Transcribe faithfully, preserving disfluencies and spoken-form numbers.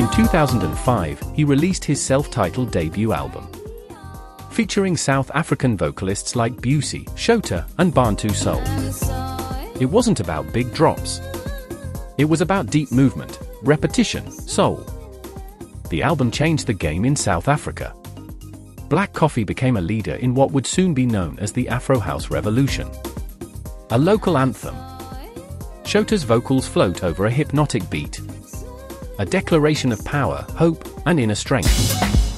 In two thousand five, he released his self-titled debut album, featuring South African vocalists like Busy, Shota, and Bantu Soul. It wasn't about big drops. It was about deep movement, repetition, soul. The album changed the game in South Africa. Black Coffee became a leader in what would soon be known as the Afro House Revolution. A local anthem. Shota's vocals float over a hypnotic beat. A declaration of power, hope, and inner strength.